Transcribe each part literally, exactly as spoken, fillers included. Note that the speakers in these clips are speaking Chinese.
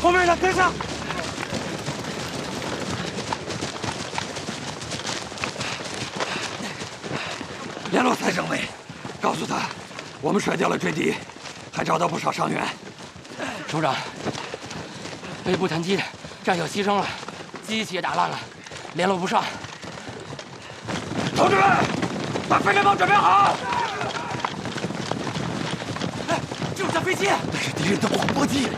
后面的跟上！联络蔡政委，告诉他，我们甩掉了追敌，还找到不少伤员。 首长，北部团机战友牺牲了，机器也打烂了，联络不上。 同志们，把飞猎炮准备好！ 哎，就是这飞机， 那是敌人的广播机。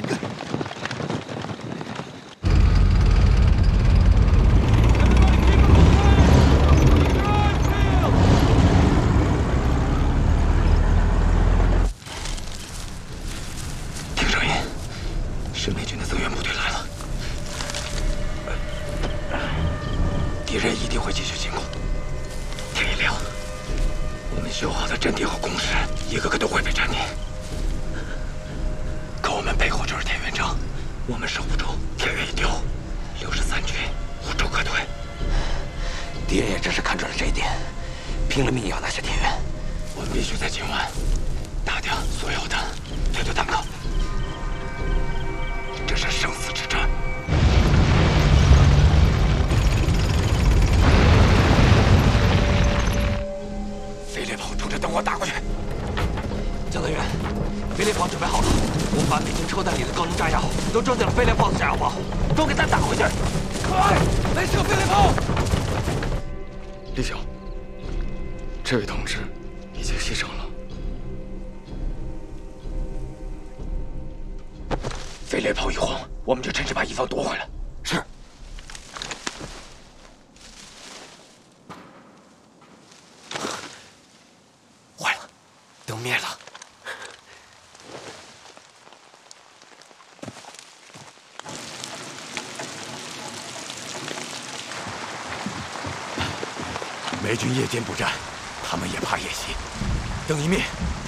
是美军的增援部队来了，敌人一定会继续进攻。天一亮，我们修好的阵地和工事一个个都会被占领。可我们背后就是田园城，我们守不住，田园一丢，六十三军无处可退。敌人也真是看准了这一点，拼了命要拿下田园。我们必须在今晚打掉所有的推土坦克。 这是生死之战。飞猎炮冲着灯火打过去。江德元，飞猎炮准备好了，我们把美军车弹里的高能炸药都装进了飞猎炮的炸药包，都给它打回去。快，来射飞猎炮！ 李晓，这位同志已经牺牲了。 飞猎炮一晃，我们就趁势把一方夺回来。是。坏了，灯灭了。 美军夜间不战，他们也怕夜袭。灯一灭，